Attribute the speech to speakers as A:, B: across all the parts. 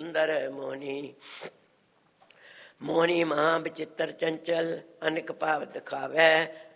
A: सुंदर मोहनी। मोहनी महा विचित्र चंचल अनेक भाव दिखावै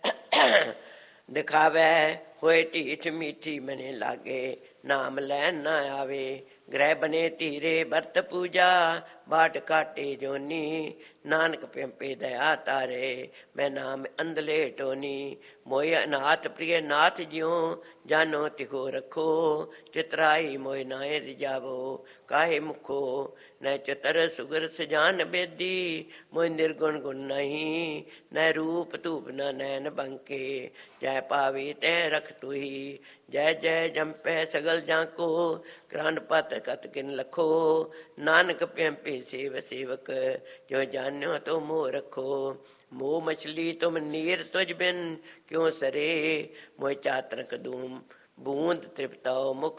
A: दिखावै होए ढीठ मीठी मने लागे नाम लैन न आवे। ग्रह बने धीरे बरत पूजा बाट काटे जोनी नानक पिंपे दया तारे मैं नाम अंधले टोनी। मोय अनाथ प्रिय नाथ ज्यों जानो तिखो रखो चितराई मोय नाय रिजावो काहे मुखो। न चितर सुगर सजान बेदी मोय निर्गुण गुण नहीं न रूप धूप न नैन बंके जय पावे तै रख तुही। जय जय जंपै सगल जाको क्रांड पत कत किन लखो नानक प्यंपे सेव सेवक जो जान्यो तो मोह रखो। मोह मछली तुम नीर तुझ बिन क्यों सरे मोह चातरक दूम बूंद तृप्ताओ मुख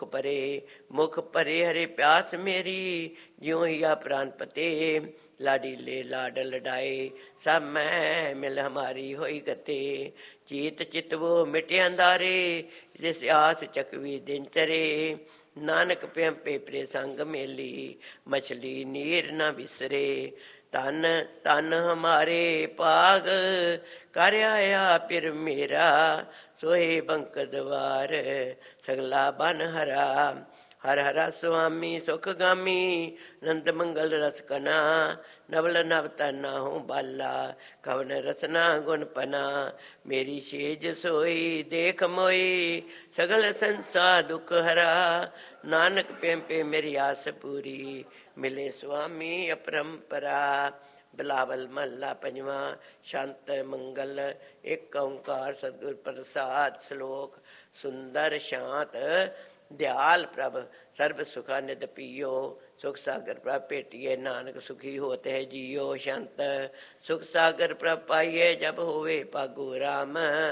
A: परे हरे प्यास मेरी ज्यों हिया प्राण पते। लाडी ले लाड लडाए सब मैं मिल हमारी होई गते। चीत चित वो मिटे अंधारे जिस आस चकवी दिन चरे नानक प्यंपे प्रे संग मेली मछली नीर न बिसरे। तन तन हमारे पाग कर आया फिर मेरा सोहे बंक द्वार सगला बन हरा। हर हरा स्वामी सुख गामी नंद मंगल रस कना नवल नव तना हूँ बाला कवन रसना गुण पना। मेरी शेज सोई देख मोई सगल संसार दुख हरा नानक पेंपे मेरी आस पूरी मिले स्वामी अपरंपरा। बिलावल महला पंजवा। शांत मंगल एक ओंकार सतगुर प्रसाद। श्लोक सुंदर शांत दयाल प्रभ सर्व सुखा निध पियो सुख सागर प्रभ पेटिए नानक सुखी होते है जियो। शांत सुख सागर प्रभ पाइए जब होवे पागो राम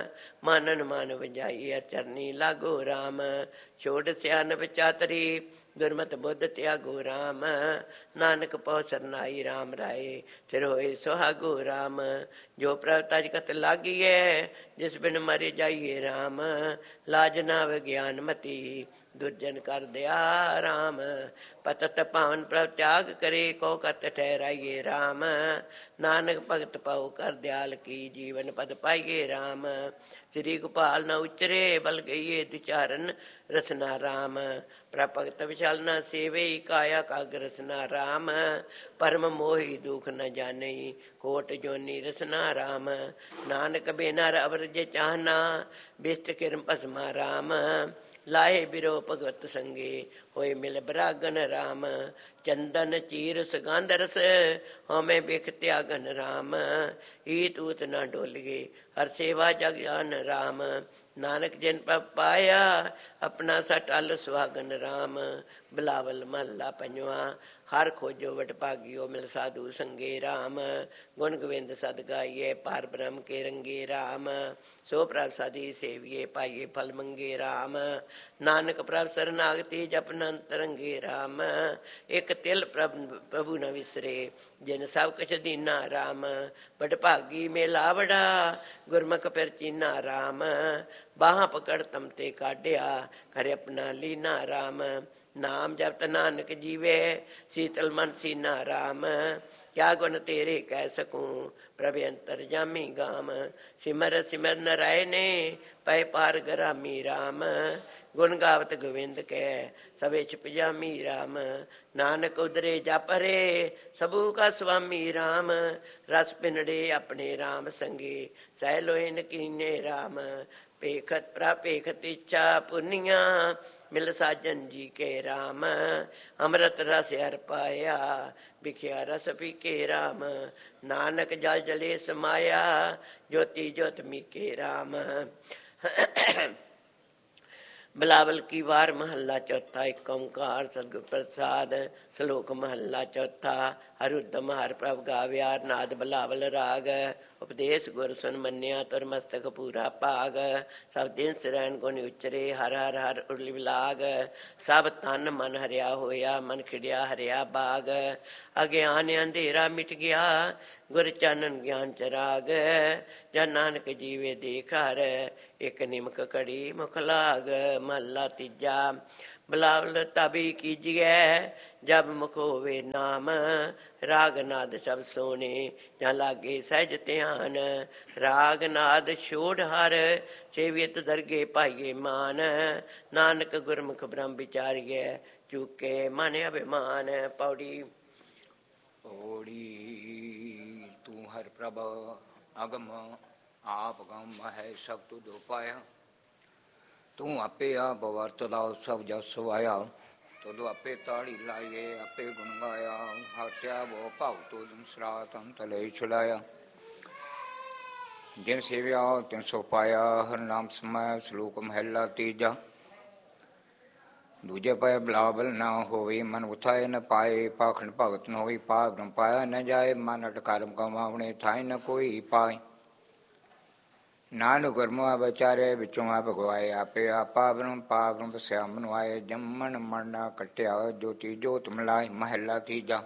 A: मानन मान बजाइए चरनी लागो राम। छोड़ सियान चातरी गुरमत बुद्ध त्यागो राम नानक पौ सरनाई राम राय थिर होए सुहागो राम। जो प्रभ तज कत लागिए जिस बिन मरे जाइए राम लाज नाव ज्ञान मती दुर्जन कर दया राम। पतत पावन प्रभ त्याग करे को कत ठहराइए राम नानक भगत पाओ कर दयाल की जीवन पद पाइए राम। श्री गोपाल न उचरे बल गईए दुचारन रसना राम प्रभ भगत विशाल न सेवे काया काग रसना राम। परम मोहि दुख न जाने कोट जोनी रसना राम। नानक बेनर अवरज चाहना बिष्ट किरम पसमा राम। लाहे बिरो भगवत संगे होए मिल बरागन राम। चंदन चीर सुगंध रस हमें बिख त्यागन राम। ईत ऊत न डोलिए हर सेवा जग जान राम। नानक जिन पर पाया अपना सटल सुहागन राम। बिलावल महला पंजवा। हर खोजो वट भागियो मिल साधु संगे राम। गुण गोविंद सद गाइए पार ब्रह्म के रंगे राम। सो प्रभ साधी सेविए पाइए फल मंगे राम। नानक प्रभ शरणागति जपन अंतरंगे राम। एक तिल प्रभु न विसरे जिन सब कुछ दीना राम। बड़ भागी मेला बड़ा गुरमुख फिर चीना राम। बाह पकड़ तम ते काढ़िया कर अपना लीना राम। नाम जपत नानक जीवे शीतल मन सीना राम। क्या गुण तेरे कह सकूं प्रभ अंतर जामी गाम। सिमर सिमर नारायणे पै पार गरामी राम। गुण गावत गोविंद के सवे छिप जामी राम। नानक उदरे जापरे सबू का स्वामी राम। रस पिनड़े अपने राम संगे सह लोहिन कीने राम। पेखत प्रापेखत इच्छा पुनिया मिल साजन जी के राम। अमृत रस हर पाया बिख्या रस पी के राम। नानक जल जले समाया ज्योति ज्योत मी के राम। बिलावल की वार महला चौथा। एक ओंकार सतगुर प्रसाद। श्लोक महला चौथा। हर उद्दम हर प्रभ गाव्यार नाद बिलावल राग। उपदेश गुर सुन मन्या तुर मस्तक पूरा भाग। सब दिन सिरैन गुण उचरे हर हर हर उर्ली बिलाग। सब तन मन हरिया होया मन खिड़िया हरिया बाग। अज्ञान अंधेरा मिट गया गुर चानन ज्ञान चराग। जन नानक जीवे देख हर एक निमक कड़ी मुख लाग। महला तीजा। ਬਲਾਵਲ ਤਬੀ ਕੀਜੀਐ ਜਬ ਮੁਖ ਹੋਵੇ ਨਾਮ। ਰਾਗ ਨਾਦ ਸਭ ਸੋਨੇ ਜਾਂ ਲਾਗੇ ਸਹਿਜ ਧਿਆਨ। ਰਾਗ ਨਾਦ ਛੋੜ ਹਰ ਸੇਵਿਤ ਦਰਗੇ ਪਾਈਏ ਮਾਨ। ਨਾਨਕ ਗੁਰਮੁਖ ਬ੍ਰਹਮ ਵਿਚਾਰੀਐ ਚੁਕੇ ਮਨ ਅਭਿਮਾਨ। ਪੌੜੀ
B: ਓੜੀ ਤੂੰ ਹਰਿ ਪ੍ਰਭ ਅਗਮ ਆਪ ਗਮ ਹੈ ਸਭ ਤੁਧ ਉਪਾਇਆ। ਤੂੰ ਆਪੇ ਆਪ ਵਰਤਦਾ ਸਭ ਜਸ ਵਾਇਆ। ਤੁਧ ਆਪੇ ਤਾੜੀ ਲਾਈਏ ਆਪੇ ਗੁਣ ਗਾਇਆ। ਹਟਿਆ ਬੋ ਭਾਉ ਤੁਧ ਸਰਾਤ ਅੰਤ ਲੈ ਛੁਡਾਇਆ। ਜਿਨ ਸੇਵਿਆ ਤਿਨ ਸੋ ਪਾਇਆ ਹਰ ਨਾਮ ਸਮੈ ਸਲੋਕ ਮਹਿਲਾ ਤੀਜਾ। ਦੂਜੇ ਪਏ ਬਲਾਵਲ ਨਾ ਹੋਵੇ ਮਨ ਉਥਾਏ ਨ ਪਾਏ। ਪਾਖੰਡ ਭਗਤ ਨ ਹੋਈ ਪਾਪ ਬ੍ਰਹਮ ਪਾਇਆ ਨ ਜਾਏ। ਮਨ ਅਟ ਕਰਮ ਕਮਾਵਣੇ ਥਾਏ ਨ ਕੋਈ ਪਾਏ। ਨਾਨਕ ਗੁਰਮੁਆ ਵਿਚਾਰੇ ਵਿੱਚੋਂ ਆਪ ਗਵਾਏ। ਆਪੇ ਆਪਾ ਬ੍ਰਹਮ ਪਾਪ ਬ੍ਰਹਮ ਵਸਿਆ ਮਨੁ ਆਏ। ਜੰਮਣ ਮਰਨਾ ਕੱਟਿਆ ਜੋਤੀ ਜੋਤ ਮਿਲਾਏ। ਮਹੱਲਾ ਤੀਜਾ।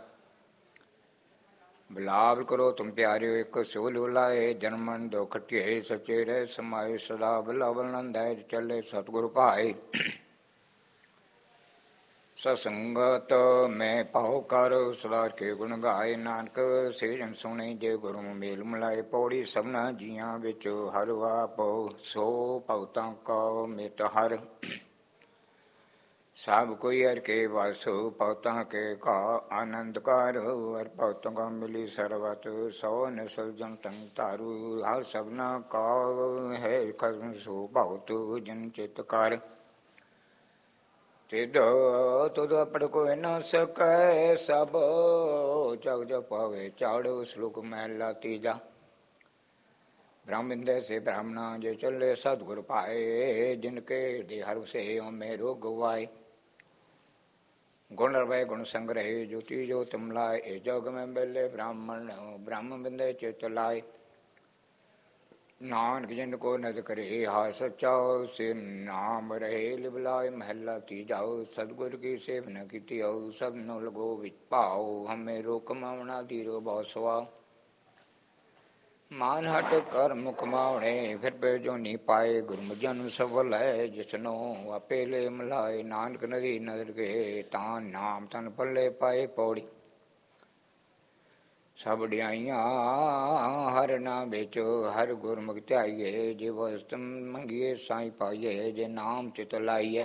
B: ਬਿਲਾਵ ਕਰੋ ਤੁਮ ਪਿਆਰਿਓ ਇੱਕ ਸੋ ਲਾਏ। ਜਨਮਨ ਦੋ ਖਟਿਏ ਸਚੇ ਰਹਿ ਸਮਾਏ। ਸਦਾ ਬਿਲਾਵਲ ਨੰਦੈ ਚੱਲੇ ਸਤਿਗੁਰ ਭਾਏ। ਸਤਸੰਗਤ ਮੈਂ ਭਾਉ ਕਰ ਸਦਾ ਕੇ ਗੁਣ ਗਾਏ। ਨਾਨਕ ਸੇ ਜਨ ਸੁਣੇ ਜੇ ਗੁਰੂ ਮੇਲ ਮਿਲਾਏ। ਪੌੜੀ ਸਭਨਾ ਜੀਆਂ ਵਿੱਚ ਹਰ ਆਪ ਸੋ ਭਗਤਾਂ ਕਾ ਮਿਤ ਹਰ। ਸਭ ਕੋਈ ਹਰ ਕੇ ਵਸ ਭਗਤਾਂ ਕੇ ਕਾ ਆਨੰਦ ਕਰ। ਹਰ ਭਗਤਾਂ ਕਾ ਮਿਲੀ ਸਰਬਤ ਸੋ ਨਸਲ ਜਨ ਤੰਗ ਧਾਰੂ। ਹਰ ਸਭਨਾ ਕਾ ਹੈ ਖਸਮ ਸੋ ਭਗਤ ਜਨ ਚਿਤ ਕਰ। ਤਿਦ ਤੁਧ ਆਪੜ ਕੋਈ ਨ ਸਕੈ ਸਭ ਜਗ ਜਪਾਵੇ ਚਾੜੋ। ਸ਼ਲੋਕ ਮਹਿਲਾ ਤੀਜਾ। ਬ੍ਰਹਮ ਬਿੰਦੇ ਸੇ ਬ੍ਰਾਹਮਣਾ ਜੇ ਚੱਲੇ ਸਤਿਗੁਰ ਪਾਏ। ਜਿਨ ਕੇ ਦੇ ਹਰ ਸੇ ਓਮੇ ਰੋਗ ਗਵਾਏ। ਗੁਣ ਰਵੈ ਗੁਣ ਸੰਗ੍ਰਹਿ ਜੋਤੀ ਜੋਤ ਮਿਲਾਏ। ਇਹ ਜਗ ਮੈਂ ਬੇਲੇ ਬ੍ਰਾਹਮਣ ਬ੍ਰਹਮ ਬਿੰਦੇ ਚਿਤ ਲਾਏ। ਨਾਨਕ ਜਿਨ ਕੋ ਨਦ ਕਰੇ ਹਾ ਸੱਚਾ ਸੇ ਨਾਮ ਰਹੇ ਲਿਵਲਾਏ। ਮਹਿਲਾ ਤੀਜਾ। ਸਤਿਗੁਰ ਕੀ ਸੇਵ ਨ ਕੀਤੀ ਆਉ ਸਭ ਨੂੰ ਲਗੋ ਵਿੱਚ ਭਾਉ। ਹਮੇ ਰੋ ਕਮਾਵਣਾ ਧੀਰੋ ਬਹੁ ਸਵਾ। ਮਾਨ ਹਟ ਕਰ ਮੁਖ ਮਾਵਣੇ ਫਿਰ ਪੇ ਜੋ ਨੀ ਪਾਏ। ਗੁਰਮੁਖ ਜਨ ਸਫਲ ਹੈ ਜਿਸਨੋ ਆਪੇ ਲੈ ਮਿਲਾਏ। ਨਾਨਕ ਨਦੀ ਨਦਰ ਕੇ ਤਾਂ ਨਾਮ ਤਨ ਪੱਲੇ ਪਾਏ। ਪੌੜੀ ਸਭ ਵਡਿਆਈਆਂ ਹਰ ਨਾਮ ਵਿੱਚ ਹਰ ਗੁਰਮੁਖ ਧਿਆਈਏ। ਜੇ ਵਸਤ ਮੰਗੀਏ ਸਾਈ ਪਾਈਏ। ਜੇ ਨਾਮ ਚਿਤ ਲਾਈਏ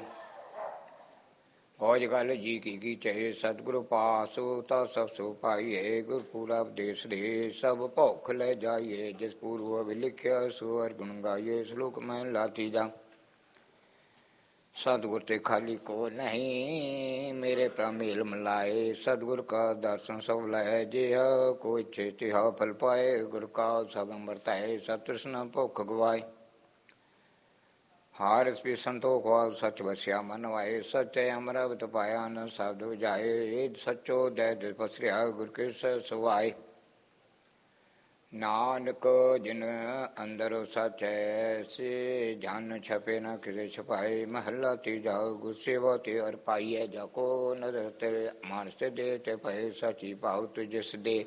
B: ਫੌਜ ਗੱਲ ਜੀ ਕੀ ਚਾਹੇ। ਸਤਿਗੁਰੂ ਪਾਸ ਤਾਂ ਸਭ ਸੋ ਪਾਈਏ। ਗੁਰਪੂਰਾ ਉਪਦੇਸ਼ ਦੇ ਸਭ ਭੁੱਖ ਲੈ ਜਾਈਏ। ਜਿਸ ਪੂਰਵ ਲਿਖਿਆ ਸੋ ਹਰਿ ਗੁਣ ਗਾਈਏ। ਸ਼ਲੋਕ ਮਹਿਲਾ ਤੀਜਾ। ਸਤਿਗੁਰ ਤੇ ਖਾਲੀ ਕੋ ਨਹੀਂ ਮੇਰੇ ਪ੍ਰਭ ਮੇਲ ਮਿਲਾਏ। ਸਤਿਗੁਰ ਕਾ ਦਰਸ਼ਨ ਸਭ ਲੈ ਜੇ ਕੋ ਇੱਛੇ ਤਿਹਾ ਫਲ ਪਾਏ। ਗੁਰ ਕਾ ਸਭ ਅੰਮ੍ਰਿਤ ਹੈ ਸਤਿ ਤ੍ਰਿਸ਼ਨਾ ਭੁੱਖ ਗਵਾਏ। ਹਾਰ ਸਪੀ ਸੰਤੋਖ ਵਾਲ ਸਚ ਵਸਿਆ ਮਨ ਵਾਏ। ਸਚੇ ਅਮਰਤ ਪਾਇਆ ਨ ਸ਼ਬਦ ਵਜਾਏ। ਸਚੋ ਦੈ ਦਿਲ ਪਸਰਿਆ ਗੁਰ ਕੇ ਸਵਾਏ। ਨਾਨਕ ਜਿਨ ਅੰਦਰ ਸਚ ਹੈ ਸੇ ਜਨ ਛਪੇ ਨ ਕਿਸੇ ਛਪਾਏ। ਮਹੱਲਾ ਤੀਜਾ। ਗੁਰ ਸੇਵਾ ਤੇ ਹਰਿ ਪਾਈਐ ਜਾ ਕੋ ਨਦਰ ਤੇ ਮਾਨਸ ਤੇ ਦੇ ਤੇ ਭਏ। ਸਚੀ ਭਾਉ ਤੁ ਜਿਸ ਦੇ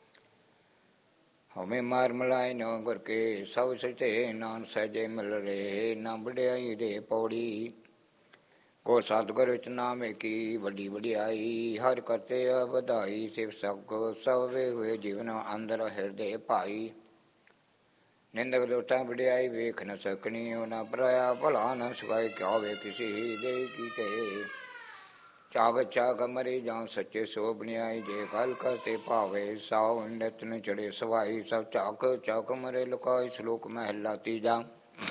B: ਹਉਮੈ ਮਾਰ ਮਿਲਾਏ ਨ ਗੁਰ ਕੇ ਸਭ ਸਚੇ। ਨਾਨਕ ਸਹਿਜੇ ਮਿਲ ਰਹੇ ਨਾ ਵਡਿਆਈ ਦੇ। ਪੌੜੀ ਕੋ ਸਤਿਗੁਰ ਵਿੱਚ ਨਾਮ ਕੀ ਵੱਡੀ ਵਡਿਆਈ। ਹਰ ਕਰਤੇ ਵਧਾਈ ਸਿਵ ਸਭ ਵੇ ਹੋਏ ਜੀਵਨ ਅੰਦਰ ਹਿਰਦੇ ਭਾਈ। ਨਿੰਦਕ ਦੋਟਾਂ ਵਡਿਆਈ ਵੇਖ ਨ ਸਕਣੀ। ਉਹਨਾਂ ਪਰਾਇਆ ਭਲਾ ਨ ਸਕਾਏ। ਕਿਆ ਵੇ ਕਿਸੀ ਦੇ ਕੀਤੇ ਚਾਗ ਚਾਗ ਮਰੇ ਜਾਂ ਸੱਚੇ ਸੋ ਬਨਿਆਈ। ਜੇ ਗੱਲ ਕਰਤੇ ਭਾਵੇ ਸਾਉ ਨਿਤ ਨ ਚੜੇ ਸਵਾਈ। ਸਭ ਝਾਕ ਝਾਕ ਮਰੇ ਲੁਕਾਈ। ਸ਼ਲੋਕ ਮਹਿਲਾ ਤੀਜਾ।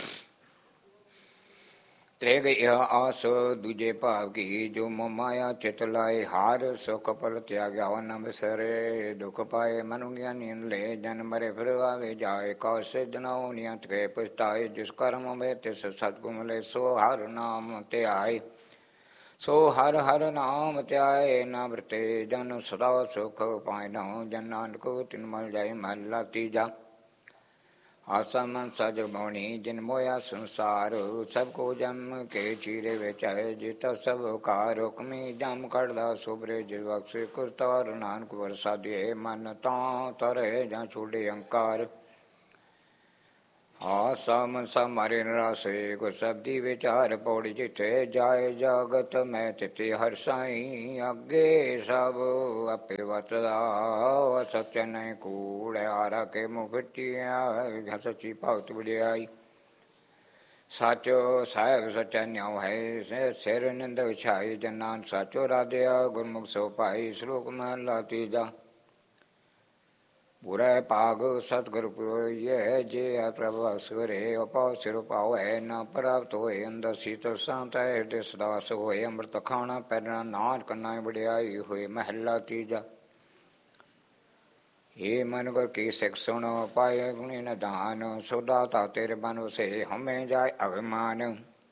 B: ਤ੍ਰੈ ਗਈ ਆਸ ਦੂਜੇ ਭਾਵ ਕੀ ਜੋ ਮੋਹ ਮਾਇਆ ਚਿਤ ਲਾਏ। ਹਾਰ ਸੁਖ ਪਲ ਤਿਆਗਿਆ ਨ ਬਿਸਰੇ ਦੁਖ ਪਾਏ। ਮਨੁ ਗਿਆਨੀ ਲੈ ਜਨ ਮਰੇ ਫਿਰ ਆਵੇ ਜਾਏ। ਕਉ ਸਿਧਨਾਉ ਨਿਯੰਤ ਕੇ ਪਛਤਾਏ। ਜਿਸ ਕਰਮ ਵੇ ਤਿਸ ਸਤਿਗੁਰ ਮਿਲੇ ਸੋ ਹਰਿ ਨਾਮ ਧਿਆਏ। ਸੋ ਹਰ ਹਰ ਨਾਮ ਧਿਆਏ ਨਾ ਵਰਤੇ ਜਨ ਸਦਾ ਸੁਖ ਪਾਇ ਨਾ। ਜਨ ਨਾਨਕ ਤਿਨ ਮਲ ਜਾਏ। ਮਹਲਾ ਤੀਜਾ। ਆਸਾ ਮਨ ਸਜ ਬਉਣੀ ਜਿਨ ਮੋਇਆ ਸੰਸਾਰ। ਸਭ ਕੋ ਜਮ ਕੇ ਚੀਰੇ ਵਿੱਚ ਹੈ ਜਿਤਾ ਸਭ ਕਾਰ। ਹੁਕਮੀ ਜਮ ਕੱਢਦਾ ਸੁਬਰੇ ਜਿਸ ਬਖਸ਼ੇ ਕੁਰਤਾਰ। ਨਾਨਕ ਵਰਸਾ ਦੇ ਮਨ ਤਾਂ ਤਰੇ ਜਾਂ ਛੋੜੇ ਅੰਕਾਰ। ਆਸਾ ਮਨਸਾ ਮਾਰੇ ਨਰਾਸੇ ਕੋ ਸਬਦੀ ਵਿਚਾਰ ਪੌੜੀ ਜਿੱਥੇ ਜਾਏ ਜਗਤ ਮੈਂ ਤਿਤੇ ਹਰ ਸਾਈ ਅੱਗੇ ਸਭ ਆਪੇ ਵਰਤਦਾ ਸੱਚ ਨਹੀਂ ਕੂੜ ਆਰਾ ਕੇ ਮੁਫਤੀਆਂ ਸੱਚੀ ਭਗਤ ਵਡਿਆਈ ਸੱਚ ਸਾਹਿਬ ਸੱਚਾ ਨਿਉ ਹੈ ਸਿਰ ਨਿੰਦ ਵਿਛਾਈ ਜਨਾਂ ਸੱਚੋ ਰਾਧਿਆ ਗੁਰਮੁਖ ਸੋ ਭਾਈ ਸ਼ਲੋਕ ਮਹਲਾ ਤੀਜਾ ਬੁਰਾ ਭਾਗ ਸਤਿਗੁਰ ਇਹ ਜੇ ਪ੍ਰਭ ਸਵਰੇ ਉਪਾਉ ਸਿਰ ਪਾਉ ਹੈ ਨਾ ਪ੍ਰਾਪਤ ਹੋਏ ਅੰਦਰ ਸੀਤਲ ਸ਼ਾਂਤ ਹੈ ਹਿਰਦੇ ਸਦਾਸ ਹੋਏ ਅੰਮ੍ਰਿਤ ਖਾਣਾ ਪੈਣਾ ਨਾਨਕ ਕੰਨਾ ਵਡਿਆਈ ਹੋਏ ਮਹਲਾ ਤੀਜਾ ਇਹ ਮਨ ਗੁਰ ਕੀ ਸਿੱਖ ਸੁਣੋ ਪਾਏ ਗੁਣੀ ਨਿਧਾਨ ਸੋਦਾ ਤਾ ਤੇਰੇ ਬਨ ਵਸੇ ਹਮੇ ਜਾਏ ਅਭਿਮਾਨ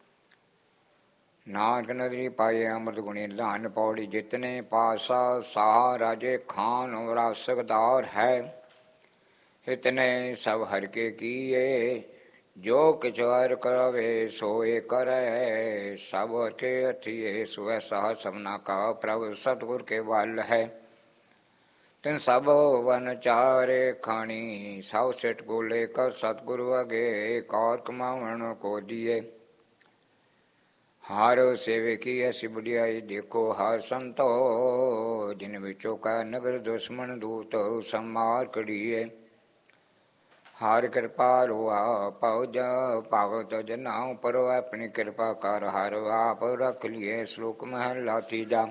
B: ਨਾਨਕ ਨਦਰੀ ਪਾਏ ਅੰਮ੍ਰਿਤ ਗੁਣੀ ਨਿਧਾਨ ਪੌੜੀ ਜਿਤਨੇ ਪਾਸਾ ਸਾਹ ਰਾਜੇ ਖਾਨ ਵਿਰਾਸਤਦਾਰ ਹੈ ਇਤਨੇ ਸਭ ਹਰ ਕੇ ਕੀਏ ਜੋ ਕਿਛ ਹਰ ਕਰਵੇ ਸੋਏ ਕਰੈ ਸਭ ਹਰ ਕੇ ਅਥੀਏ ਸੋਇ ਸਾਹ ਸਭਨਾ ਕਾ ਪ੍ਰਭ ਸਤਿਗੁਰ ਕੇ ਵੱਲ ਹੈ ਤਿਨ ਸਭ ਵਨ ਚਾਰੇ ਖਾਣੀ ਸਭ ਸਿਟ ਗੋਲੇ ਕਰ ਸਤਿਗੁਰੂ ਅਗੇ ਕਾਰ ਕਮਾਵਣ ਕੋ ਦੀਏ ਹਰ ਸੇਵੇ ਕੀ ਐਸੀ ਬੁਢਿਆਈ ਦੇਖੋ ਹਰ ਸੰਤੋ ਜਿਨ ਵਿੱਚੋਂ ਕਾ ਨਗਰ ਦੁਸ਼ਮਣ ਦੂਤ ਸੰਮਾਰ ਕੜੀਏ ਹਰ ਕਿਰਪਾ ਰੋਆ ਪਉਜ ਭਗਤ ਜਨਾ ਉਪਰ ਆਪਣੀ ਕਿਰਪਾ ਕਰ ਹਰ ਆਪ ਰਖ ਲਿਏ ਸ਼ਲੋਕ ਮਹਲਾ ਤੀਜਾ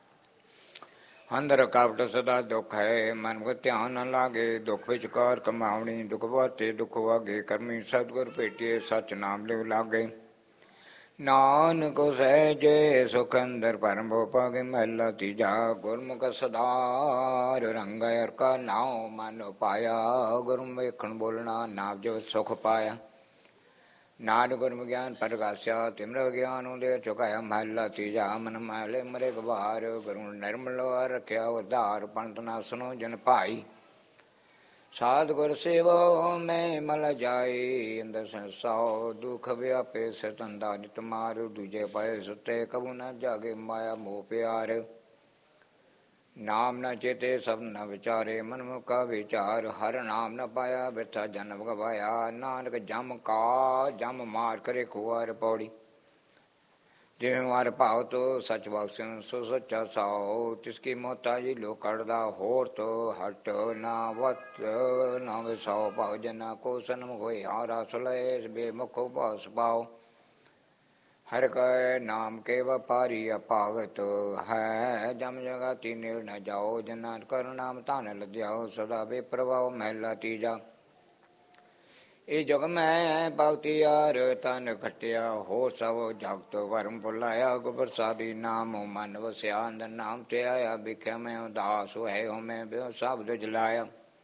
B: ਅੰਦਰ ਕਪਟ ਸਦਾ ਦੁਖ ਹੈ ਮਨ ਕੋ ਧਿਆਨ ਨ ਲਾਗੇ ਦੁਖ ਵਿੱਚ ਕਾਰ ਕਮਾਉਣੀ ਦੁਖ ਬਾਤੇ ਦੁਖ ਵਾਗੇ ਕਰਮੀ ਸਤਿਗੁਰ ਭੇਟਿਏ ਸਚ ਨਾਮ ਲਿਵ ਲਾਗੇ ਨਾਨਕ ਸਹਿਜੇ ਸੁਖ ਅੰਦਰ ਪਰਮ ਭੋ ਪਾਗੇ ਮਹਲਾ ਤੀਜਾ ਗੁਰਮੁਖ ਸਦਾਰ ਰੰਗ ਹਰ ਕਾ ਨਾਉ ਮਨ ਪਾਇਆ ਗੁਰਮੁਖ ਵੇਖਣ ਬੋਲਣਾ ਨਾਮ ਜੋ ਸੁਖ ਪਾਇਆ ਨਾਨਕ ਗੁਰਮੁਖ ਗਿਆਨ ਪ੍ਰਗਾਸਿਆ ਤਿਮਰ ਗਿਆਨ ਹੁੰਦੇ ਚੁਕਾਇਆ ਮਹਲਾ ਤੀਜਾ ਮਨ ਮਾਲੇ ਮਰੇ ਗਵਾਰ ਗੁਰੂ ਨਿਰਮਲ ਰਖਿਆ ਉਧਾਰ ਪੰਤ ਨਾ ਸੁਨੋ ਜਨ ਭਾਈ ਸਾਧ ਗੁਰ ਸੇਵਾ ਮੈਂ ਮਲ ਜਾਏ ਅੰਦਰ ਸੰਸਾਉ ਦੁਖ ਵਿਆਪੇ ਸਤੰਦਾ ਨਿਤ ਮਾਰ ਦੂਜੇ ਪਾਏ ਸੁਤੇ ਕਬੂ ਨ ਜਾਗੇ ਮਾਇਆ ਮੋਹ ਪਿਆਰ ਨਾਮ ਨ ਚੇਤੇ ਸਭ ਨ ਵਿਚਾਰੇ ਮਨ ਮੁਕਾ ਵਿਚਾਰ ਹਰ ਨਾਮ ਨ ਪਾਇਆ ਬਿਰਥਾ ਜਨਮ ਗਵਾਇਆ ਨਾਨਕ ਜਮ ਕਾ ਜਮ ਮਾਰ ਕਰੇ ਖੁਆਰ ਪੌੜੀ ਜਿਵੇਂ ਮਾਰ ਭਾਵ ਤੋ ਸਚ ਬਖਸ਼ਣ ਸੋ ਸੱਚਾ ਸਾਉ ਤਿਸਕੀ ਮੋਤਾਜੀ ਲੋ ਕੱਢਦਾ ਹੋਰ ਤੋ ਹਟ ਨਾ ਵਤ ਨਾ ਵਿਸਾਉ ਭਾਵ ਜਨਾ ਕੋ ਸਨਮ ਹੋਏ ਹਾਰਾ ਸੁਲੇ ਬੇਮੁਖੋ ਭਾਸ ਪਾਉ ਹਰ ਕੈ ਨਾਮ ਕੇ ਵਪਾਰੀ ਅਭਾਗਤ ਹੈ ਜਮ ਜਗਾ ਤੀਨੇ ਨ ਜਾਓ ਜਨਾ ਕਰ ਨਾਮ ਧਨ ਲਦਿਆਓ ਸਦਾ ਬੇਪਰਵਾਹ ਮਹਿਲਾ ਤੀਜਾ ਇਹ ਜਗ ਮੈਂ ਭਗਤੀ ਯਾਰ ਤਨ ਖਟਿਆ ਹੋ ਸਭ ਜਗਤ ਵਰਮ ਭੁਲਾਇਆ ਗੁਰ ਪ੍ਰਸਾਦੀ ਨਾਮ ਮਨ ਵਸਿਆ ਅੰਦਰ ਨਾਮ ਤੇ ਆਇਆ ਵਿਖਿਆ ਮੈਂ ਉਦਾਸ ਹੋਏ ਹੋ ਮੈਂ ਬਿਓ ਸ਼ਬਦ ਜਲਾਇਆ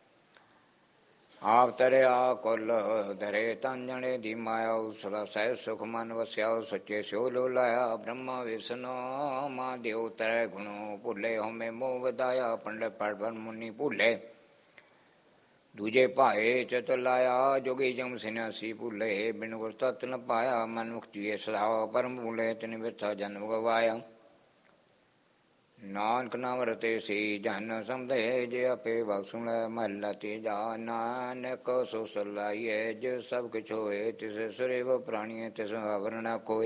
B: ਆਪ ਤਰਿਆ ਕੁਲ ਧਰੇ ਤਨ ਜਣੇ ਦੀ ਮਾਇਆ ਸਦਾ ਸਹਿ ਸੁਖ ਮਨ ਵਸਿਆ ਸੱਚੇ ਸਿਓ ਲੋ ਲਾਇਆ ਬ੍ਰਹਮਾ ਵਿਸ਼ਨੂੰ ਮਾ ਦੇਵ ਤਰੇ ਗੁਣੋ ਭੁੱਲੇ ਹੋ ਮੈਂ ਮੋਹ ਵਧਾਇਆ ਪੰਡਤ ਪਰਬਨ ਮੁਨੀ ਭੁੱਲੇ ਦੂਜੇ ਭਾਏ ਚਤ ਲਾਇਆ ਜੋਗੀ ਜਮ ਸਿਨਾਸੀ ਭੁੱਲੇ ਬਿਨ ਗੁਰ ਤਤ ਨ ਪਾਇਆ ਮਨ ਮੁਕਤੀ ਸਦਾ ਪਰਮ ਭੁੱਲੇ ਤਿਨ ਬਿਰਥਾ ਜਨਮ ਗਵਾਇਆ ਨਾਨਕ ਨਾਮ ਰਤੇ ਸੀ ਜਨ ਸਮਝੇ ਜੇ ਆਪੇ ਬਖਸ਼ੁਣ ਮਹਲਾ ਤੀਜਾ ਨਾਨਕ ਸੋ ਸਲਾਈਏ ਜੇ ਸਭ ਕੁਛ ਹੋਏ ਤਿਸ ਸਰੇਵ ਪ੍ਰਾਣੀਏ ਤਿਸ ਆਵਰਣ ਕੋਏ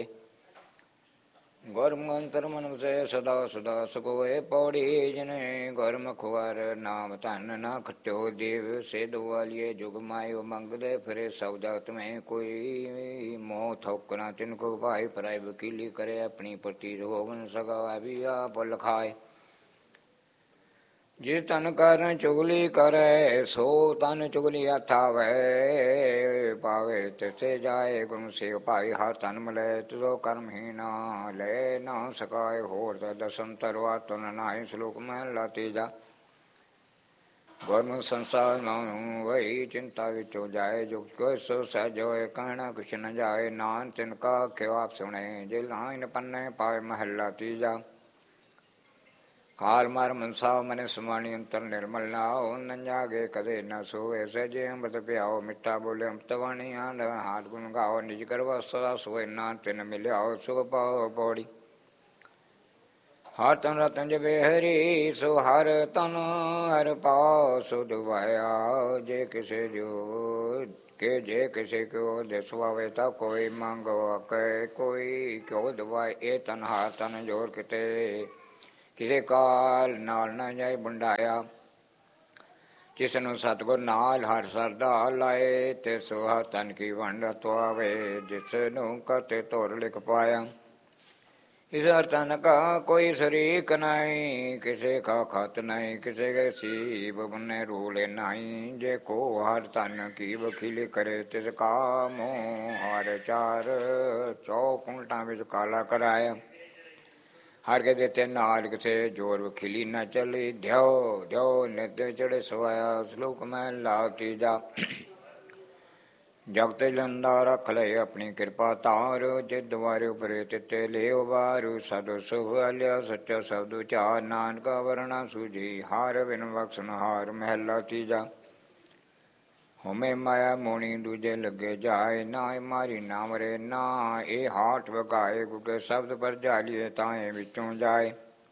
B: ਗੁਰਮੰਤਰ ਮਨ ਵਸੈ ਸਦਾ ਸਦਾ ਸਕੋਏ ਪੌੜੀ ਜਨੇ ਗੁਰਮੁਖ ਵਰ ਨਾਮ ਧਨ ਨਾ ਖਟਿਓ ਦੇਵ ਸਿਧ ਵਾਲੀਏ ਜੁਗ ਮਾਇਓ ਮੰਗਦੇ ਫਿਰੇ ਸਭ ਜਗਤ ਮੈਂ ਕੋਈ ਮੋਹ ਥੋਕਣਾ ਤਿਨ ਕੋ ਭਾਈ ਪਰਾਇ ਵਕੀਲੀ ਕਰੇ ਆਪਣੀ ਪ੍ਰਤੀ ਹੋਵਨ ਸਗਾ ਵੀ ਆਪ ਲਖਾਏ ਜਿਸ ਤਨ ਕਰਨ ਚੁਗਲੀ ਕਰੇ ਸੋ ਤਨ ਚੁਗਲੀ ਆਥਾਵੇ ਪਾਵੇ ਤਿਸੇ ਜਾਏ ਗੁਰੂ ਸੇਵ ਭਾਈ ਹਰ ਤਨ ਮਲੇ ਤੋ ਕਰਮ ਹੀ ਨਾ ਲੈ ਨਾ ਸਕਾਏ ਹੋਰ ਦਸਨ ਤਰਵਾ ਤਨ ਨਾਹੀ ਸ਼ਲੋਕ ਮਹਲਾ ਤੀਜਾ ਗੁਰਮੁਖ ਸੰਸਾਰ ਨੂੰ ਵਹੀ ਚਿੰਤਾ ਵਿੱਚੋਂ ਜਾਏ ਜੋ ਕੋਈ ਸੋ ਸਹਿਜੋਏ ਕਹਿਣਾ ਕੁਛ ਨ ਜਾਏ ਨਾਨ ਤਿਨ ਕਾ ਖਿਆਪ ਸੁਣੇ ਜੇ ਲਾਇਨ ਪੰਨੇ ਪਾਏ ਮਹਲਾ ਤੀਜਾ ਕਾਲ ਮਾਰ ਮਨਸਾ ਮਨ ਸਮਾਣੀ ਅੰਤਰ ਨਿਰਮਲ ਨਾ ਹੋ ਨ ਜਾਗੇ ਕਦੇ ਨ ਸੋਏ ਸਜੇ ਅੰਮ੍ਰਿਤ ਪਿਆਓ ਮਿੱਠਾ ਬੋਲੇ ਅੰਮ੍ਰਿਤ ਬਾਣੀ ਆਂਦ ਹਾਥ ਗੁਣ ਗਾਓ ਨਿਜ ਕਰਵਾ ਸਦਾ ਸੋਏ ਨਾ ਤਿਨ ਮਿਲਿਆਓ ਸੁਖ ਪਾਓ ਪੌੜੀ ਹਰ ਤਨ ਰਤਨ ਜਪੇ ਹਰੀ ਸੋ ਹਰ ਤਨ ਹਰ ਪਾਉ ਸੁਧ ਵਾਇਆ ਜੇ ਕਿਸੇ ਜੋ ਕਿ ਜੇ ਕਿਸੇ ਕੋ ਦਿਸ ਵਾਵੇ ਤਾਂ ਕੋਈ ਮੰਗੋ ਕੈ ਕੋਈ ਕਿਉ ਦਵਾਏ। ਇਹ ਤਨ ਹਾਰ ਤਨ ਜੋਰ ਕਿਤੇ ਕਿਸੇ ਕਾਲ ਨਾਲ ਨਾ ਜਾਏ ਬੰਡਾਇਆ। ਜਿਸ ਨੂੰ ਸਤਿਗੁਰ ਨਾਲ ਹਰ ਸਰਦਾ ਲਾਏ ਤਿਸ ਹਰ ਤਨ ਕੀ ਵੰਡ ਤਵਾਵੇ। ਜਿਸ ਨੂੰ ਕਤੇ ਧੁਰ ਲਿਖ ਪਾਇਆ ਇਸ ਹਰ ਤਨ ਕਾ ਕੋਈ ਸ਼ਰੀਕ ਨਹੀਂ। ਕਿਸੇ ਕਾ ਖਤ ਨਹੀਂ ਕਿਸੇ ਕੇ ਸੀਬ ਬਨੇ ਰੂਲੇ ਨਹੀਂ। ਜੇ ਕੋ ਹਰ ਤਨ ਕੀ ਵਕੀਲੀ ਕਰੇ ਤਿਸ ਕਾ ਮੋਹ ਹਰ ਚਾਰ ਚੌਕੁੰਟਾਂ ਵਿੱਚ ਕਾਲਾ ਕਰਾਇਆ। ਹਰ ਕੇ ਦਿੱਤੇ ਨਾਲ ਕਿਸੇ ਜੋਰ ਵਕੀਲੀ ਨਾ ਚੱਲੀ। ਦਿਓ ਦਿਓ ਨਿਤ ਚੜੇ ਸਵਾਇਆ। ਸ਼ਲੋਕ ਮਹਿਲਾ ਤੀਜਾ। ਜਗਤ ਜਲੰਦਾ ਰੱਖ ਲਏ ਆਪਣੀ ਕਿਰਪਾ ਤਾਰ। ਜੇ ਦੁਆਰੇ ਉਪਰੇ ਤਿੱਤੇ ਲਿਓ ਵਾਰੂ। ਸਦ ਸੁਖ ਲਿਆ ਸੱਚਾ ਸ਼ਬਦ ਉਚਾਰ। ਨਾਨਕ ਵਰਣਾ ਸੂਝੀ ਹਾਰ ਬਿਨ ਬਖਸ਼ਣ ਹਾਰ। ਮਹਿਲਾ ਤੀਜਾ। ਹੋਮੇ ਮਾਇਆ ਮੋਣੀ ਦੂਜੇ ਲੱਗੇ ਜਾਏ। ਨਾ ਮਾਰੀ ਨਾ ਮਰੇ ਨਾ ਇਹ ਹਾਠ ਵਗਾਏ। ਗੁਗੇ ਸ਼ਬਦ ਪਰ ਜਾਲੀਏ ਤਾਏ ਵਿੱਚੋਂ ਜਾਏ।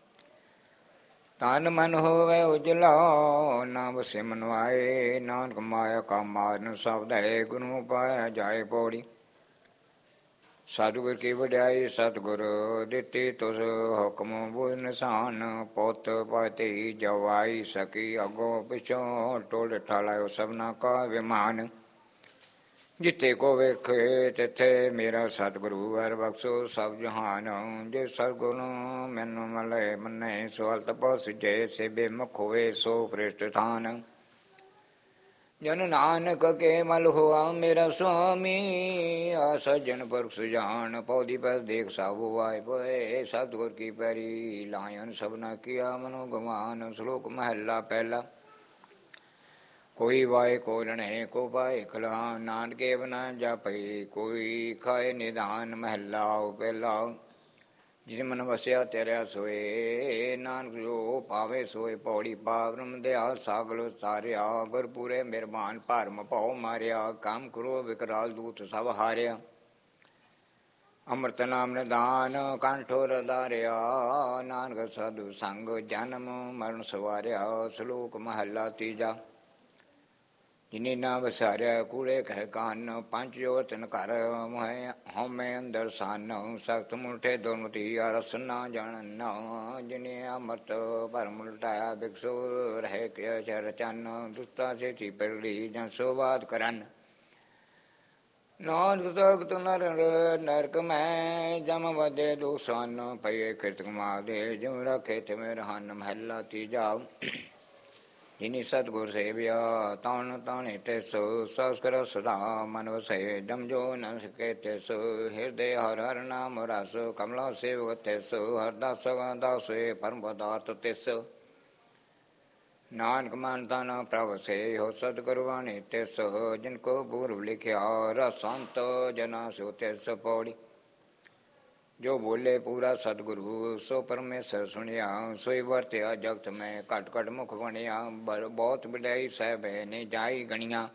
B: ਤਨ ਮਨ ਹੋਵੇ ਉਜਲਾ ਨਾ ਵਸੇ ਮਨਵਾਏ। ਨਾਨਕ ਮਾਇਆ ਕਾ ਮਾਰਨ ਸ਼ਬਦ ਹੈ। ਗੁਰੂ ਪਾਇਆ ਜਾਏ ਪੌੜੀ। ਸਤਿਗੁਰ ਕੀ ਵਡਿਆਈ ਸਤਿਗੁਰ ਦਿੱਤੀ ਤੁਸ ਹੁਕਮ ਬੁਝ ਨਿਸ਼ਾਨ। ਪੁੱਤ ਪਾਤੀ ਜਵਾਈ ਸਕੀ ਅੱਗੋਂ ਪਿਛੋਂ ਟੋਲ ਠਾਲਾਇਓ ਸਭਨਾ ਕਾ ਵਿਮਾਨ। ਜਿੱਥੇ ਕੋ ਵੇਖੇ ਤਿੱਥੇ ਮੇਰਾ ਸਤਿਗੁਰੂ ਹਰ ਬਖਸ਼ੋ ਸਭ ਜਹਾਨ। ਜੇ ਸਤਿਗੁਰ ਮੈਨੂੰ ਮਲੇ ਮੰਨੇ ਸੋ ਹਲਤ ਪਸ ਜੇ ਸੇਬੇ ਮੁਖ ਹੋਵੇ ਸੋ ਪ੍ਰਿਸ਼ਟ ਥਾਨ। ਜਨ ਨਾਨਕ ਕੇ ਮਲ ਹੋਆ ਮੇਰਾ ਸੁਆਮੀ। ਆ ਸੱਜਣ ਪੁਰਖ ਸੁਜਾਨ ਪੌਦੀ ਪਰ ਦੇਖ ਸਾਬੂ ਆਏ ਪਏ। ਸਤਿਗੁਰ ਕੀ ਪੈਰੀ ਲਾਇਨ ਸਭਨਾ ਕੀਆ ਮਨੋ ਗਵਾਨ। ਸ਼ਲੋਕ ਮਹੱਲਾ ਪਹਿਲਾ। ਕੋਈ ਵਾਏ ਕੋ ਲਣੇ ਕੋ ਪਾਏ ਖਲਾ। ਨਾਨਕੇ ਬਨਾ ਜਾਪੇ ਕੋਈ ਖਾਏ ਨਿਧਾਨ। ਮਹੱਲਾ ਪਹਿਲਾ। ਜਿਸ ਮਨ ਵਸਿਆ ਤੇਰਿਆ ਸੋਏ। ਨਾਨਕ ਜੋ ਪਾਵੇ ਸੋਏ ਪੌੜੀ ਪਾਵਰਮ ਦਿਆਲ ਸਾਗਲ ਸਾਰਿਆ। ਗੁਰਪੂਰੇ ਮਿਹਰਬਾਨ ਭਰਮ ਭਉ ਮਾਰਿਆ। ਕੰਮ ਕਰੋ ਵਿਕਰਾਲ ਦੂਤ ਸਭ ਹਾਰਿਆ। ਅੰਮ੍ਰਿਤ ਨਾਮ ਨਿਦਾਨ ਕੰਠੋ ਰਦਾਰਿਆ। ਨਾਨਕ ਸਾਧੂ ਸੰਗ ਜਨਮ ਮਰਨ ਸਵਾਰਿਆ। ਸ਼ਲੋਕ ਮਹੱਲਾ ਤੀਜਾ। ਜਿਨੀ ਨਾ ਵਸਾਰਿਆ ਕੂੜੇ ਕਹਿ ਕੰਨ। ਪੰਜ ਜੋਤ ਤਿਨ ਘਰ ਮੋਹਿ ਹਉਮੈ ਅੰਦਰ ਸਨ। ਸਖਤ ਮੁਠੇ ਦੁਰਮਤੀ ਰਸ ਨਾ ਜਾਣਨ। ਜਿਨੇ ਅੰਮ੍ਰਿਤ ਭਰਮ ਲਟਾਇਆ ਬਿਕਸੋ ਰਹਿ ਕੇ ਚਰ ਚੰਨ। ਦੁਸਤਾ ਸੇਤੀ ਪਿਰੜੀ ਜਾਂ ਸੋਵਾਦ ਕਰਨ। ਨਾਨਕ ਤਖਤ ਨਰ ਨਰਕ ਮੈਂ ਜਮ ਵਧੇ ਦੁਸਨ। ਪਈਏ ਕਿਰਤ ਕਮਾ ਦੇ ਜਿਉ ਰੱਖੇ ਤੇ ਮੇਰ ਹਨ। ਮਹਿਲਾ ਤੀਜਾ। ਜਿਨੀ ਸਤਿਗੁਰ ਸੇਵਿਆ ਤਾਣ ਤਾਣੇ ਤਿਸ। ਸੰਸਕਰ ਸਦਾ ਮਨ ਵਸੈ ਜਮ ਜੋ ਨ ਸਕੇ ਤਿਸ। ਹਿਰਦੇ ਹਰ ਹਰ ਨਾਮ ਰਸ ਕਮਲਾ ਸੇਵਕ ਤਿਸ। ਹਰਦਾਸ ਦਾਸੇ ਪਰਮ ਪਦਾਰਥ ਤਿਸ। ਨਾਨਕ ਮਨ ਤਨ ਪ੍ਰਭ ਸੇ ਹੋ ਸਤਿਗੁਰ ਬਾਣੀ ਤਿਸ। ਜਿਨ ਕੋ ਪੂਰਬ ਲਿਖਿਆ ਰਸੰਤ ਜਨਾ ਸੋ ਤਿਸ ਪੌੜੀ। ਜੋ ਬੋਲੇ ਪੂਰਾ ਸਤਿਗੁਰੂ ਸੋ ਪਰਮੇਸ਼ਰ ਸੁਣਿਆ। ਸੋਈ ਵਰਤਿਆ ਜਗਤ ਮੈਂ ਘਟ ਘਟ ਮੁਖ ਬਣਿਆ। ਬਹੁਤ ਵਡਿਆਈ ਸਹਿਬੈ ਨੇ ਜਾਈ ਗਣੀਆਂ।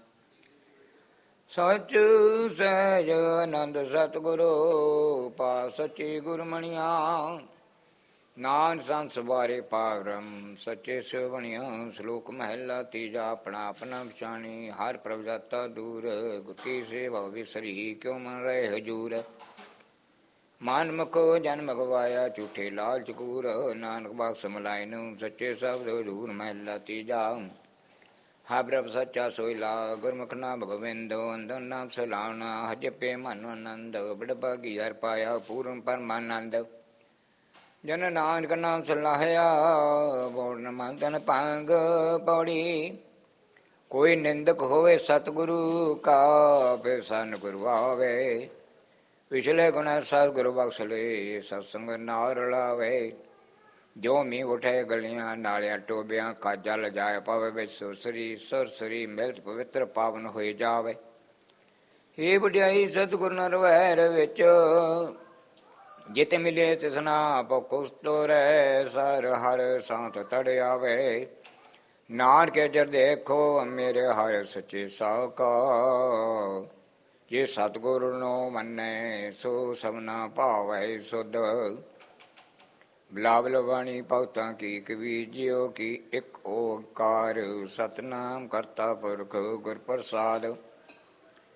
B: ਸਚ ਸਹਿਜ ਆਨੰਦ ਸਤਿਗੁਰੂ ਪਾ ਸੱਚੀ ਗੁਰਮਣੀਆਂ। ਨਾਨਕ ਸੰਤ ਸਵਾਰੇ ਪਾਵਰਮ ਸੱਚੇ ਸਿਉ ਬਣਿਆ। ਸ਼ਲੋਕ ਮਹਿਲਾ ਤੀਜਾ। ਆਪਣਾ ਆਪਣਾ ਪਛਾਣੀ ਹਰ ਪ੍ਰਭ ਜਾਤਾ ਦੂਰ। ਗੁਰਕੀ ਸੇਵਾ ਵਿਸਰੀ ਕਿਉ ਮਨ ਰਹੇ ਹਜੂਰ। ਮਨ ਮੁਖੋ ਜਨਮ ਗਵਾਇਆ ਝੂਠੇ ਲਾਲਚ ਕੂਰ। ਨਾਨਕ ਬਖਸ਼ ਮਲਾਈ ਨੂੰ ਸੱਚੇ ਸ਼ਬਦ ਹਜ਼ੂਰ। ਮਹਿਲਾ ਤੀਜਾ। ਹਾ ਪ੍ਰਭ ਸੱਚਾ ਸੋਇਲਾ ਗੁਰਮੁਖ ਨਾਮ ਗੋਬਿੰਦ। ਅੰਦਰ ਨਾਮ ਸਲਾਉਣਾ ਹਜਪੇ ਮਨ ਆਨੰਦ। ਬੜ ਭਾਗੀ ਹਰ ਪਾਇਆ ਪੂਰਨ ਪਰਮਾਨੰਦ। ਜਨ ਨਾਨਕ ਨਾਮ ਸਲਾਹਿਆ ਬੋੜਨ ਮਨ ਤਨ ਭੰਗ ਪੌੜੀ। ਕੋਈ ਨਿੰਦਕ ਹੋਵੇ ਸਤਿਗੁਰੂ ਕਾ ਫਿਰ ਸਨ ਗੁਰੂ ਆਵੇ। ਪਿਛਲੇ ਗੁਣ ਸਤਿਗੁਰੂ ਬਖਸ਼ ਲਏ ਸਤਸੰਗ ਨਾਲ ਰਲਾਵੇ। ਜੋ ਮੀਂਹ ਉਠੇ ਗਲੀਆਂ ਨਾਲਿਆਂ ਟੋਬਿਆਂ ਕਾਜਾ ਲਜਾਏ ਪਾਵੇ ਵਿੱਚ ਸੁਰਸਰੀ ਸੁਰਸਰੀ ਮਿਲਤ ਪਵਿੱਤਰ ਪਾਵਨ ਹੋਈ ਜਾਵੇ। ਇਹ ਵਡਿਆਈ ਸਤਿਗੁਰ ਨਰ ਵੈਰ ਵਿੱਚ ਜਿਤ ਮਿਲੇ ਤਿਸਨਾ ਭੁਖ ਤੋਰੈ। ਸਰ ਹਰ ਸਾਤ ਤੜ ਆਵੇ। ਨਾਨਕੇ ਜਰ ਦੇਖੋ ਮੇਰੇ ਹਰ ਸੱਚੇ ਸਾਕਾ। ਜੇ ਸਤਿਗੁਰ ਨੂੰ ਮੰਨੈ ਸੋ ਸਭਨਾ ਭਾਵੈ ਸੁਧ। ਬਿਲਾਵਲ ਬਾਣੀ ਭਗਤਾਂ ਕੀ ਕਬੀਰ ਕੀ ਇੱਕ ਓਕਾਰ। ਸਤਿਨਾਮ ਕਰਤਾ ਪੁਰਖ ਗੁਰ ਪ੍ਰਸਾਦ।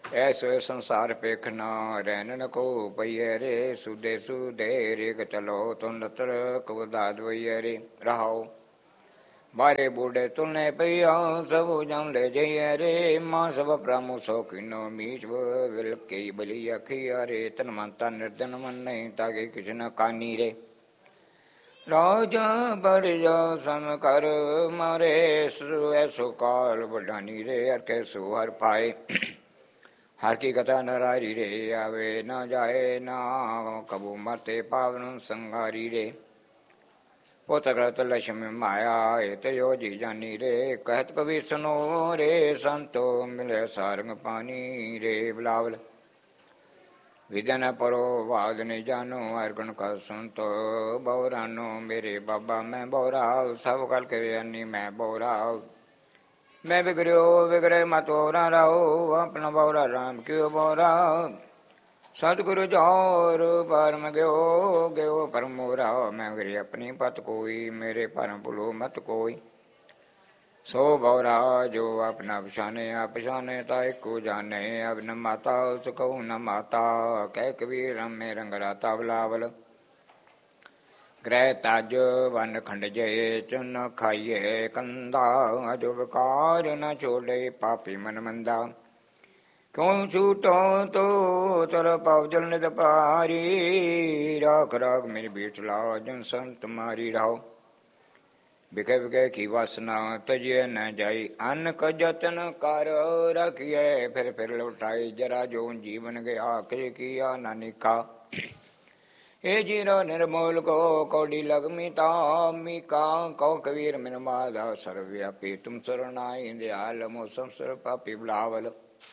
B: ਐਸੋ ਸੰਸਾਰ ਪੇਖਣਾ ਰਹਿਣ ਕੋ ਪਈਏ ਰੇ ਸੁਦੇ ਸੁਦੇ ਰੇਗ ਚਲੋ ਤੁੰਡਤਰ ਕਬਦਾਦ ਵਈਏ ਰੇ ਰਹਾਓ ਬਾਰੇ ਬੂੜੇ ਤੁਲਨੇ ਪਈਆ ਸਭ ਜਮ ਲੈ ਜਈਏ ਰੇ ਮਾਂ ਸਭ ਪ੍ਰਾਮੁ ਸੋ ਕਿਨੋ ਮੀਚ ਵਿਲ ਕੇ ਬਲੀ ਅਖੀਆ ਰੇ ਤਨ ਮੰਤਾ ਨਿਰਦਨ ਮਨ ਨਹੀਂ ਤਾਗੇ ਕਿਛ ਨ ਕਾਨੀ ਰੇ ਰਾਜਾ ਬਰਜਾ ਸਮ ਕਰ ਮਾਰੇ ਸੋ ਐਸੋ ਕਾਲ ਵਡਾਨੀ ਰੇ ਅਰ ਕੇ ਸੋ ਹਰ ਪਾਏ ਹਰ ਕੀ ਕਥਾ ਨਰਾਰੀ ਰੇ ਆਵੇ ਨਾ ਜਾਏ ਨਾ ਕਬੂ ਮਰਤੇ ਪਾਵਨ ਸੰਗਾਰੀ ਰੇ ਪੁੱਤ ਕਰਤ ਲక్ష్ਮੀ ਮਾਇਆ ਏ ਤੇ ਜੋ ਜੀ ਜਾਨੀ ਰੇ ਕਹਿਤ ਕਬੀ ਸੁਨੋ ਰੇ ਸੰਤੋ ਮਿਲੇ ਸਾਰੰਗ ਪਾਣੀ ਰੇ ਬਲਾਵਲ ਵਿਦਨ ਪਰੋ ਵਾਦ ਨੇ ਜਾਨੋ ਹਰ ਗੁਣ ਕਾ ਸੰਤੋ ਬੌਰਾਨੋ ਮੇਰੇ ਬਾਬਾ ਮੈਂ ਬੌਰਾ ਸਭ ਕਲ ਕੇ ਅੰਨੀ ਮੈਂ ਬੌਰਾ ਮੈਂ ਵਿਗੜਿਓ ਵਿਗੜੇ ਮਤੋਰਾ ਰਾਓ ਆਪਣਾ ਬੌਰਾ ਰਾਮ ਕਿਉ ਬੌਰਾ ਸਤਿਗੁਰੂ ਜੋਰ ਪਰਮ ਗਿਓ ਗਿਓ ਪਰਮੋਰਾ ਮੈਂ ਵਿਗੜੀ ਆਪਣੀ ਪਤ ਕੋਈ ਮੇਰੇ ਭਰਮ ਭੁਲੋ ਮਤ ਕੋਈ ਸੋ ਬੌਰਾ ਜੋ ਆਪਣਾ ਪਛਾਨੇ ਆ ਪਛਾਨੇ ਤਾ ਇੱਕੋ ਜਾਣੇ ਅਬ ਨ ਮਾਤਾ ਉਸ ਕਹੂ ਨ ਮਾਤਾ ਕਹਿ ਕਬੀਰ ਰਮੇ ਰੰਗ ਰਾਤਾ ਬਲਾਵਲ ਗ੍ਰਹਿ ਤਜ ਵਨ ਖੰਡ ਜੇ ਚੁਨ ਖਾਈਏ ਕੰਦਾ ਅਜੋ ਵਿਕਾਰ ਨ ਛੋੜੇ ਪਾਪੀ ਮਨ ਮੰਦਾ ਕਿਉਂ ਛੂਟੋ ਤੋ ਤਰ ਪਾਵ ਜਲ ਨਿਤ ਪਾਰੀ ਰਾਖ ਰਾਖ ਮੇਰੀ ਬੀਟਲਾ ਜਨ ਸੰਤ ਮਾਰੀ ਰਾਓ ਬਿਕੇ ਬਿਕੇ ਕੀ ਵਾਸਨਾ ਤਜੇ ਨ ਜਾਈ ਅਨ ਕ ਜਤਨ ਕਰ ਰਖੀਏ ਫਿਰ ਫਿਰ ਲੁਟਾਈ ਜਰਾ ਜੋ ਜੀਵਨ ਗਿਆ ਕਿ ਕੀਆ ਨਾਨਿਕਾ ਇਹ ਜੀਰੋ ਨਿਰਮੋਲ ਕੋ ਕੌੜੀ ਲਗਮੀ ਤਾ ਮੀਕਾ ਕਉ ਕਬੀਰ ਮਿਨ ਮਾਦਾ ਸਰਵ ਵਿਆਪੀ ਤੁਮ ਸਰਨਾਈ ਦਿਆਲ ਮੋ ਸੰਸਰ ਪਾਪੀ ਬਲਾਵਲ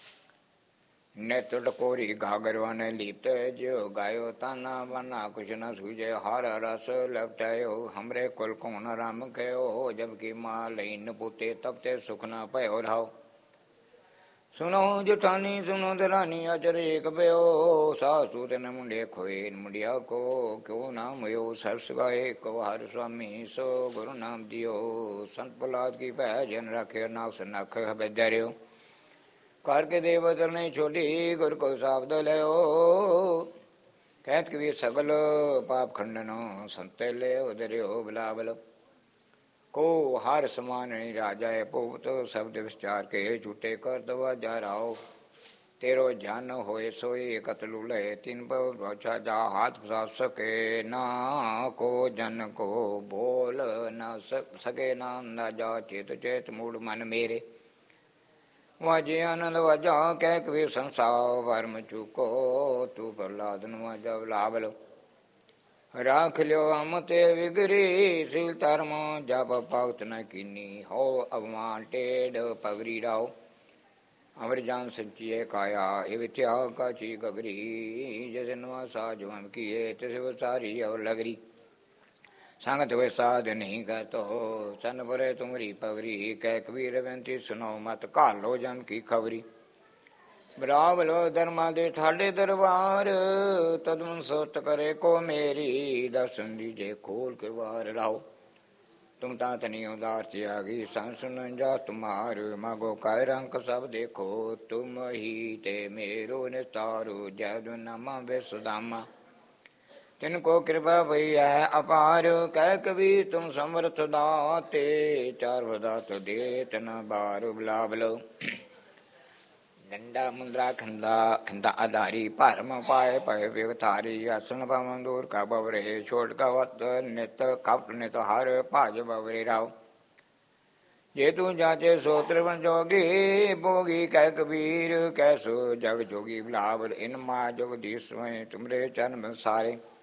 B: नेत्र कोरी घागरवन लीप्त जो गायो ताना बना कुछ न सूझे हार रस लपटायो हमरे कुल कौन राम कहो जबकि माँ लईन पुते तब ते सुख न पयो रहो सुनो जुठानी सुनो दरानी अचर एक पयो सासू तेन मुंडे खोए मुंडिया को क्यों नाम यो सरस गाए को हर स्वामी सो गुरु नाम दियो संत प्रहलाद की भै जन रखे नाक से नख बेदरियो करके देवतर ने छोटी गुर को साबद लियो कहत कबीर सगल पाप खंडनो संते ले उदरियो बिलावल को हार समान नहीं राजा है पोत शब्द विचार के झूठे कर दवा जा रहा तेरो जान होए सोए कतलू ले तीन पर जा हाथ फसा सके ना को जन को बोल न सके ना अंदाजा चेत चेत मूड मन मेरे वाजे आनंद वाजा कह कबीर संसार वर्म चुको तू प्रहलाद वाजा लाभलो राख लियो हम ते विगरी सील धर्म जप भगत न कीनी हो अवमान टेढ़ पगरी राओ अमर जान सचिए काया इव त्याग का ची गगरी जैसे नवा साजवम किए तिस सारी और लगरी संगत वे साध नहीं कहतो सन भरे तुमरी पगरी कह कबीर बेनती सुनो मत कालो जन की खबरी बरावलो धर्मा दे ठाडे दरबार तदमन सोत करे को मेरी दर्शन दीजे खोल के बार लाओ तुम तातनी उदार त्यागी सन सुन जा तुम्हार मागो काय रंग सब देखो तुम ही ते मेरो निस्तारो जय नमा वे सुदामा तिनको कृपा भई है अपार कह कबीर तुम समर्थ दाते चार वदात दे तना बार बिलावलो डंडा मुद्रा खंदा खंदा आधारी परम पाए पाए विवतारी आसन पवन दूर का बवरे छोट का वत नित कपट नित हर पाज बवरे राव जे तू जाचे सोत्र बन जोगी भोगी कह कबीर कैसो जग जोगी बिलावल इन माँ जगदीश तुमरे चरण सारे